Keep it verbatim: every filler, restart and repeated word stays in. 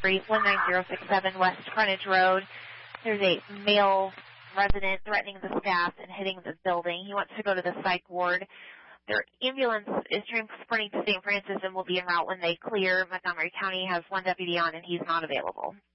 Street, one nine zero six seven West Frontage Road. There's a male resident threatening the staff and hitting the building. He wants to go to the psych ward. Their ambulance is transporting to Saint Francis and will be en route when they clear. Montgomery County has one deputy on, and he's not available.